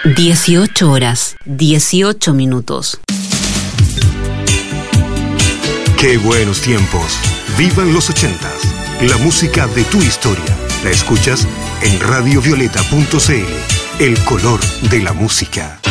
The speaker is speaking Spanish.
18 horas, 18 minutos. ¡Qué buenos tiempos! ¡Vivan los 80s! La música de tu historia. La escuchas en radiovioleta.cl. El color de la música.